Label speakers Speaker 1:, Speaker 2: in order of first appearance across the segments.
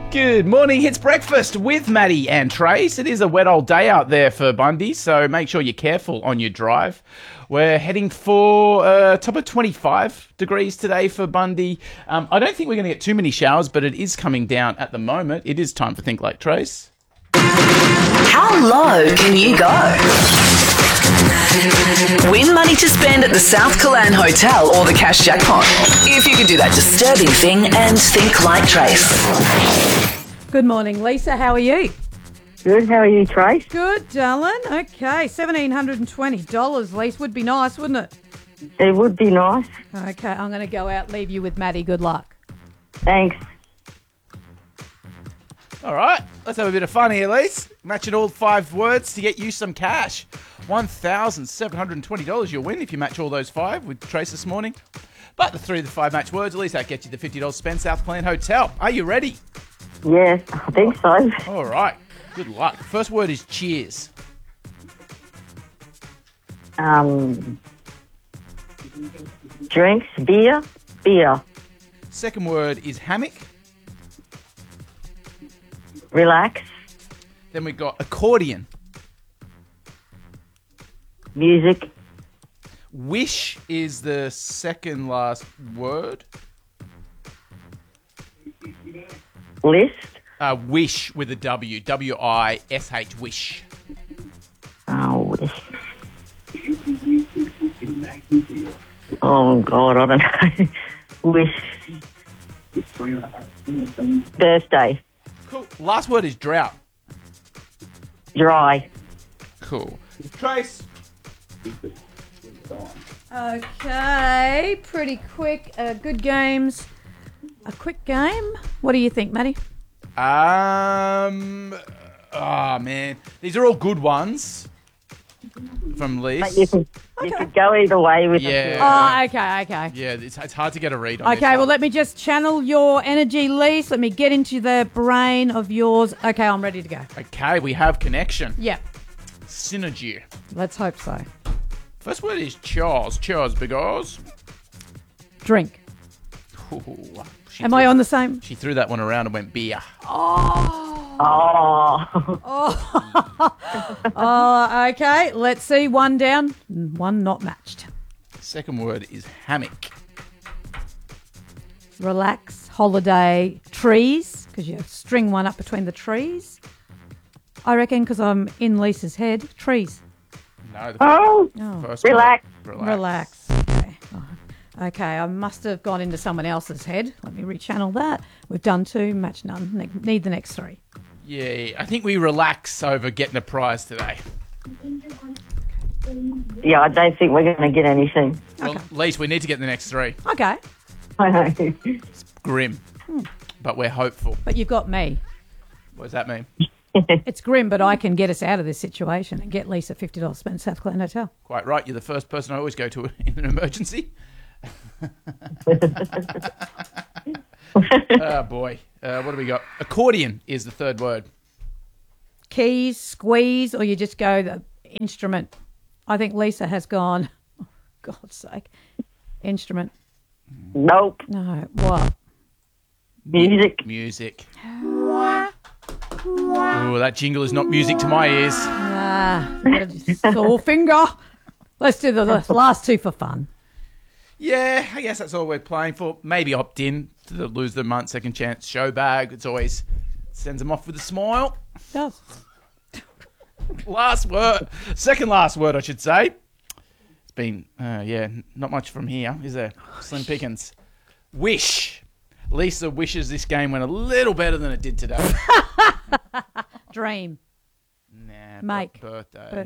Speaker 1: Good morning, it's breakfast with Maddie and Trace. It is a wet old day out there for Bundy, so make sure you're careful on your drive. We're heading for top of 25 degrees today for Bundy. I don't think we're going to get too many showers, but it is coming down at the moment. It is time for Think Like Trace.
Speaker 2: How low can you go? Win money to spend at the South Killan Hotel or the cash jackpot. If you could do that disturbing thing and think like Trace.
Speaker 3: Good morning, Lisa. How are you?
Speaker 4: Good. How are you, Trace?
Speaker 3: Good, darling. Okay, $1,720, Lisa. Would be nice, wouldn't it?
Speaker 4: It would be nice.
Speaker 3: Okay, I'm going to go out, leave you with Maddie. Good luck.
Speaker 4: Thanks.
Speaker 1: All right, let's have a bit of fun here, Lise. Matching all 5 words to get you some cash. $1,720 you'll win if you match all those 5 with Trace this morning. But the 3 of the 5 match words, at least that gets you the $50 spend South Killan Hotel. Are you ready?
Speaker 4: Yes, I think so.
Speaker 1: All right, good luck. First word is cheers.
Speaker 4: Drinks, beer.
Speaker 1: Second word is hammock.
Speaker 4: Relax.
Speaker 1: Then we've got accordion.
Speaker 4: Music.
Speaker 1: Wish is the second last word.
Speaker 4: List.
Speaker 1: Wish with a W. W-I-S-H, wish.
Speaker 4: Oh, oh God, I don't know. Wish. Birthday.
Speaker 1: Cool. Last word is drought.
Speaker 4: Dry.
Speaker 1: Cool. Trace.
Speaker 3: Okay, pretty quick. Good games. A quick game. What do you think, Maddie?
Speaker 1: Oh, man. These are all good ones from Lise.
Speaker 4: You could go either way with
Speaker 1: Yeah.
Speaker 4: it.
Speaker 3: Oh, okay.
Speaker 1: Yeah, it's hard to get a read on this
Speaker 3: Okay, well,
Speaker 1: one.
Speaker 3: let me just channel your energy, Lise. Let me get into the brain of yours. Okay, I'm ready to go.
Speaker 1: Okay, we have connection.
Speaker 3: Yeah,
Speaker 1: Synergy.
Speaker 3: let's hope so.
Speaker 1: First word is Charles. Charles Bigos.
Speaker 3: Drink.
Speaker 1: Ooh,
Speaker 3: Am I on the same?
Speaker 1: She threw that one around and went beer.
Speaker 4: Oh.
Speaker 3: Oh, okay. Let's see. One down, one not matched.
Speaker 1: Second word is hammock.
Speaker 3: Relax, holiday, trees, because you string one up between the trees. I reckon because I'm in Lisa's head, trees.
Speaker 1: No, the
Speaker 4: Oh.
Speaker 1: first
Speaker 4: Relax.
Speaker 1: word.
Speaker 3: Relax. Okay. Oh. Okay, I must have gone into someone else's head. Let me rechannel that. We've done 2, match none. Need the next 3.
Speaker 1: Yeah, I think we relax over getting a prize today.
Speaker 4: Yeah, I don't think we're going to get anything.
Speaker 1: Well, at least we need to get the next 3.
Speaker 3: Okay,
Speaker 4: I know.
Speaker 1: Grim. But we're hopeful.
Speaker 3: but you've got me.
Speaker 1: What does that mean?
Speaker 3: It's grim, but I can get us out of this situation and get Lisa $50 spent South Killan Hotel.
Speaker 1: Quite right. You're the first person I always go to in an emergency. Oh, boy. What do we got? Accordion is the third word.
Speaker 3: Keys, squeeze, or you just go the instrument. I think Lisa has gone, oh, God's sake, instrument.
Speaker 4: Nope.
Speaker 3: No, what?
Speaker 4: Music.
Speaker 1: Music. Oh, that jingle is not music to my ears.
Speaker 3: Sore finger. Let's do the last 2 for fun.
Speaker 1: Yeah, I guess that's all we're playing for. Maybe opt in to the Lose the Month Second Chance show bag. It's always sends them off with a smile.
Speaker 3: Does.
Speaker 1: Last word. Second last word, I should say. It's been, not much from here, is there? Slim pickings. Wish. Lisa wishes this game went a little better than it did today.
Speaker 3: Dream.
Speaker 1: Nah,
Speaker 3: Make.
Speaker 1: birthday.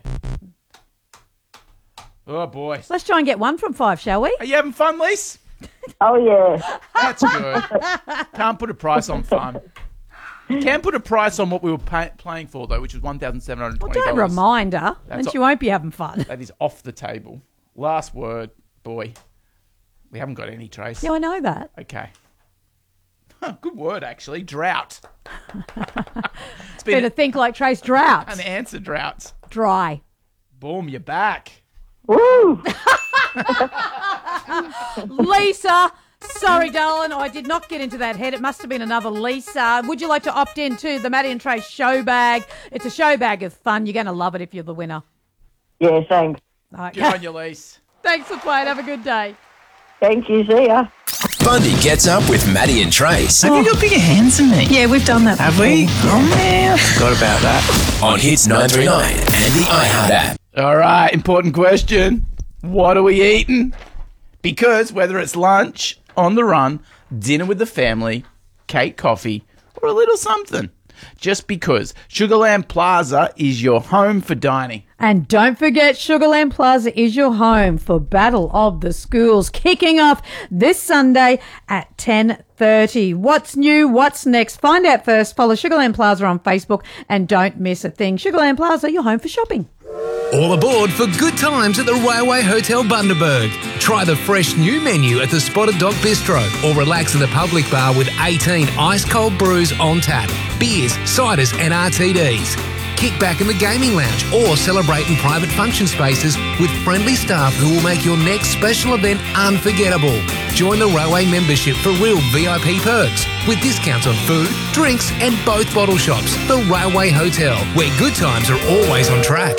Speaker 1: Oh, boy.
Speaker 3: Let's try and get 1 from 5, shall we?
Speaker 1: Are you having fun, Lise?
Speaker 4: Oh, yeah.
Speaker 1: That's good. Can't put a price on fun. Can put a price on what we were playing for, though, which was $1,720.
Speaker 3: Well, don't remind her, and she won't be having fun.
Speaker 1: That is off the table. Last word, boy. We haven't got any, Trace.
Speaker 3: Yeah, I know that.
Speaker 1: Okay. Good word, actually. Drought. It's
Speaker 3: Better
Speaker 1: been
Speaker 3: think like Trace. Drought.
Speaker 1: an answer, drought.
Speaker 3: Dry.
Speaker 1: Boom, you're back.
Speaker 4: Woo!
Speaker 3: Lisa, Sorry, darling, I did not get into that head. It must have been another Lisa. Would you like to opt into the Maddie and Trace show bag? It's a show bag of fun. You're going to love it if you're the winner.
Speaker 4: Yeah, thanks.
Speaker 3: Okay.
Speaker 1: Good on you, Lise.
Speaker 3: Thanks for playing. Have a good day.
Speaker 4: Thank you. See ya.
Speaker 5: Bundy gets up with Maddie and Trace
Speaker 6: Have you got bigger hands than me?
Speaker 3: Yeah, we've done that.
Speaker 6: Have we? Oh, man, I forgot about that.
Speaker 5: on Hits 939 and the iHeart app.
Speaker 1: All right, important question. What are we eating? Because whether it's lunch, on the run, dinner with the family, cake, coffee, or a little something. Just because Sugarland Plaza is your home for dining.
Speaker 3: And don't forget, Sugarland Plaza is your home for Battle of the Schools, kicking off this Sunday at 10:30. What's new? What's next? Find out first. Follow Sugarland Plaza on Facebook and don't miss a thing. Sugarland Plaza, your home for shopping.
Speaker 7: All aboard for good times at the Railway Hotel Bundaberg. Try the fresh new menu at the Spotted Dog Bistro or relax in the public bar with 18 ice-cold brews on tap, beers, ciders and RTDs. Kick back in the gaming lounge or celebrate in private function spaces with friendly staff who will make your next special event unforgettable. Join the Railway membership for real VIP perks with discounts on food, drinks and both bottle shops. The Railway Hotel, where good times are always on track.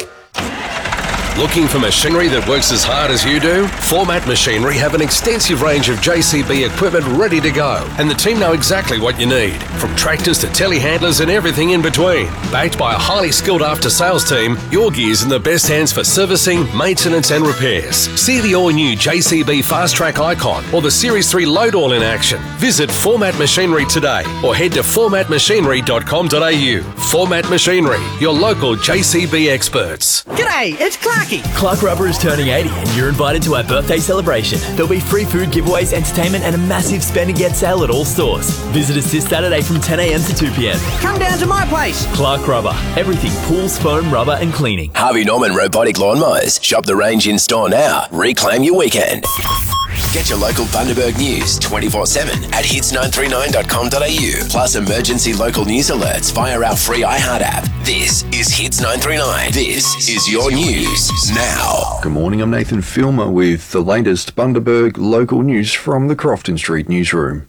Speaker 5: Looking for machinery that works as hard as you do? Format Machinery have an extensive range of JCB equipment ready to go, and the team know exactly what you need, from tractors to telehandlers and everything in between. Backed by a highly skilled after-sales team, your gear's in the best hands for servicing, maintenance and repairs. See the all-new JCB Fast Track Icon or the Series 3 Load All in action. Visit Format Machinery today or head to formatmachinery.com.au. Format Machinery, your local JCB experts.
Speaker 6: G'day, it's Clarky.
Speaker 8: Clark Rubber is turning 80 and you're invited to our birthday celebration. There'll be free food giveaways, entertainment and a massive spend and get sale at all stores. Visit us this Saturday from 10 a.m. to 2 p.m.
Speaker 6: Come down to my place.
Speaker 8: Clark Rubber. Everything pools, foam, rubber and cleaning.
Speaker 5: Harvey Norman Robotic Lawnmowers. Shop the range in store now. Reclaim your weekend. Get your local Bundaberg news 24/7 at hits939.com.au. Plus emergency local news alerts via our free iHeart app. This is Hits 939. This is your news now.
Speaker 9: Good morning, I'm Nathan Filmer with the latest Bundaberg local news from the Crofton Street newsroom.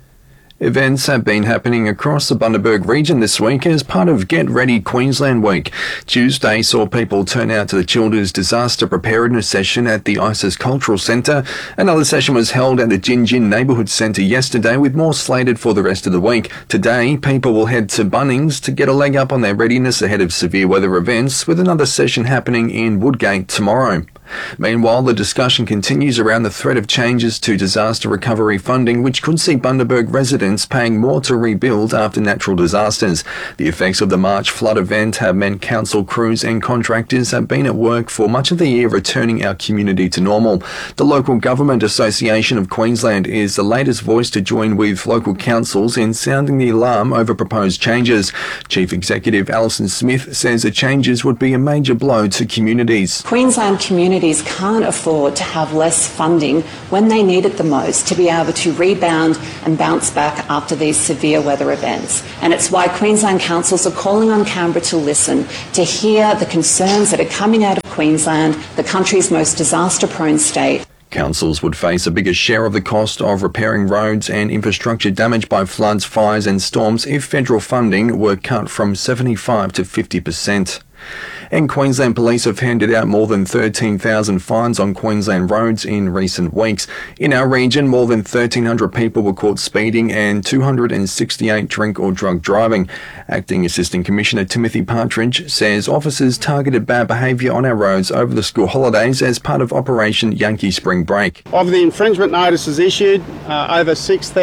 Speaker 9: Events have been happening across the Bundaberg region this week as part of Get Ready Queensland Week. Tuesday saw people turn out to the Childers Disaster Preparedness session at the ISIS Cultural Centre. Another session was held at the Gin Gin Neighbourhood Centre yesterday, with more slated for the rest of the week. Today, people will head to Bunnings to get a leg up on their readiness ahead of severe weather events, with another session happening in Woodgate tomorrow. Meanwhile, the discussion continues around the threat of changes to disaster recovery funding, which could see Bundaberg residents paying more to rebuild after natural disasters. The effects of the March flood event have meant council crews and contractors have been at work for much of the year returning our community to normal. The Local Government Association of Queensland is the latest voice to join with local councils in sounding the alarm over proposed changes. Chief Executive Alison Smith says the changes would be a major blow to communities.
Speaker 10: Queensland communities can't afford to have less funding when they need it the most to be able to rebound and bounce back after these severe weather events. And it's why Queensland councils are calling on Canberra to listen, to hear the concerns that are coming out of Queensland, the country's most disaster-prone state.
Speaker 9: Councils would face a bigger share of the cost of repairing roads and infrastructure damaged by floods, fires and storms if federal funding were cut from 75 to 50%. And Queensland Police have handed out more than 13,000 fines on Queensland roads in recent weeks. In our region, more than 1,300 people were caught speeding and 268 drink or drug driving. Acting Assistant Commissioner Timothy Partridge says officers targeted bad behaviour on our roads over the school holidays as part of Operation Yankee Spring Break.
Speaker 11: Of the infringement notices issued, over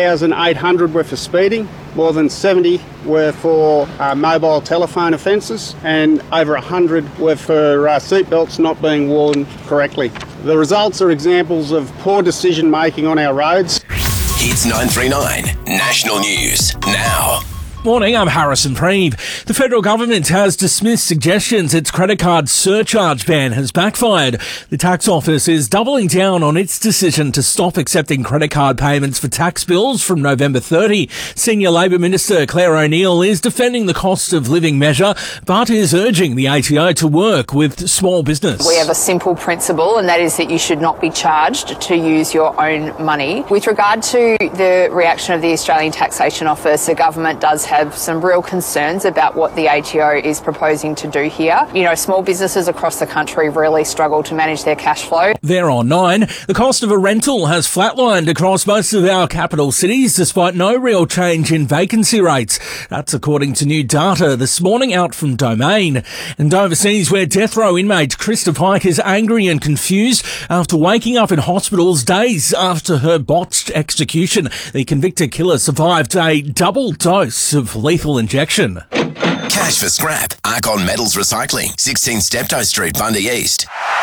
Speaker 11: 6,800 were for speeding, more than 70 were for mobile telephone offences, and over 100 were for seatbelts not being worn correctly. The results are examples of poor decision making on our roads.
Speaker 5: Hits 939 National News now.
Speaker 12: Morning, I'm Harrison Preeve. The federal government has dismissed suggestions its credit card surcharge ban has backfired. The tax office is doubling down on its decision to stop accepting credit card payments for tax bills from November 30. Senior Labor Minister Claire O'Neill is defending the cost of living measure, but is urging the ATO to work with small business.
Speaker 13: We have a simple principle, and that is that you should not be charged to use your own money. With regard to the reaction of the Australian Taxation Office, the government does have some real concerns about what the ATO is proposing to do here. You know, small businesses across the country really struggle to manage their cash flow.
Speaker 12: There on 9, the cost of a rental has flatlined across most of our capital cities despite no real change in vacancy rates. That's according to new data this morning out from Domain. And overseas, where death row inmate Krista Pike is angry and confused after waking up in hospitals days after her botched execution. The convicted killer survived a double dose of lethal injection.
Speaker 14: Cash for scrap. Arcon Metals Recycling, 16 Steptoe Street, Bundy East.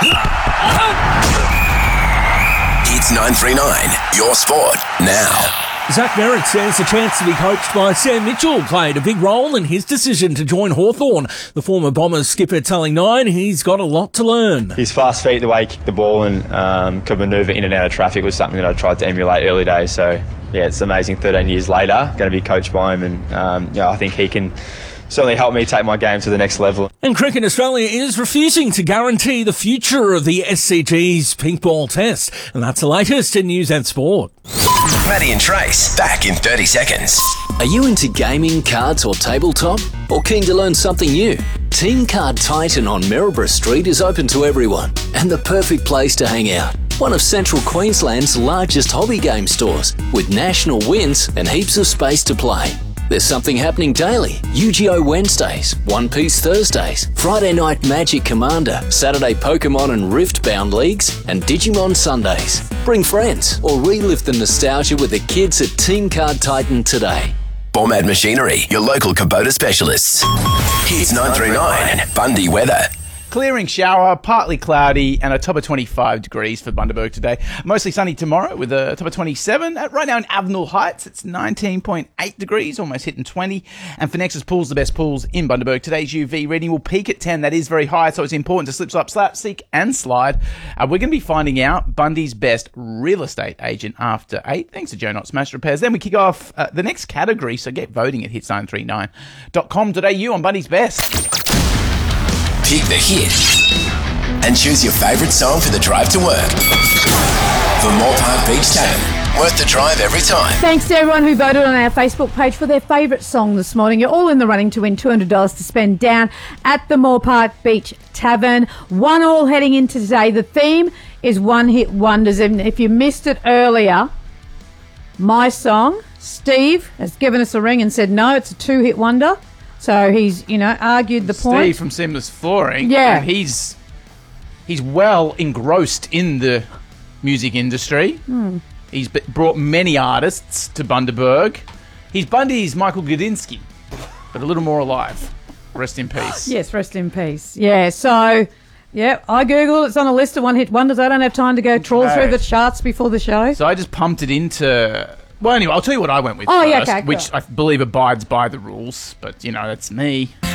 Speaker 14: It's 939, your sport, now.
Speaker 12: Zach Merritt says the chance to be coached by Sam Mitchell played a big role in his decision to join Hawthorn. The former Bombers skipper telling Nine he's got a lot to learn.
Speaker 15: His fast feet, the way he kicked the ball and could manoeuvre in and out of traffic was something that I tried to emulate early days. So, yeah, it's amazing 13 years later, going to be coached by him, and I think he can certainly help me take my game to the next level.
Speaker 12: And Cricket Australia is refusing to guarantee the future of the SCG's pink ball test. And that's the latest in News and Sport.
Speaker 14: Maddie and Trace, back in 30 seconds.
Speaker 16: Are you into gaming, cards or tabletop? Or keen to learn something new? Team Card Titan on Maryborough Street is open to everyone and the perfect place to hang out. One of Central Queensland's largest hobby game stores with national wins and heaps of space to play. There's something happening daily. Yu-Gi-Oh! Wednesdays, One Piece Thursdays, Friday Night Magic Commander, Saturday Pokemon and Rift-bound leagues, and Digimon Sundays. Bring friends or relive the nostalgia with the kids at Team Card Titan today.
Speaker 14: Format Machinery, your local Kubota specialists. It's 939, Bundy weather.
Speaker 1: Clearing shower, partly cloudy, and a top of 25 degrees for Bundaberg today. Mostly sunny tomorrow with a top of 27. Right now in Avenel Heights, it's 19.8 degrees, almost hitting 20. And for Nexus Pools, the best pools in Bundaberg, today's UV reading will peak at 10. That is very high, so it's important to slip, slap, seek, and slide. We're going to be finding out Bundy's best real estate agent after 8. Thanks to Joe Not Smash Repairs. Then we kick off the next category, so get voting at hits939.com.au on Bundy's best.
Speaker 14: Pick the hit and choose your favourite song for the drive to work. For Moore Park Beach Tavern, worth the drive every time.
Speaker 3: Thanks to everyone who voted on our Facebook page for their favourite song this morning. You're all in the running to win $200 to spend down at the Moore Park Beach Tavern. 1-1 heading into today. The theme is one-hit wonders. And if you missed it earlier, my song, Steve has given us a ring and said, no, it's a 2-hit wonder. So he's, argued the point.
Speaker 1: Steve from Seamless Flooring.
Speaker 3: Yeah.
Speaker 1: And he's well engrossed in the music industry. He's brought many artists to Bundaberg. He's Bundy's Michael Gudinski, but a little more alive. Rest in peace.
Speaker 3: Yes, rest in peace. Yeah, so, yeah, I Googled. It's on a list of one-hit wonders. I don't have time to go trawl through the charts before the show.
Speaker 1: So I just pumped it into... Well, anyway, I'll tell you what I went with
Speaker 3: first,
Speaker 1: yeah, okay, which I believe abides by the rules, but, that's me.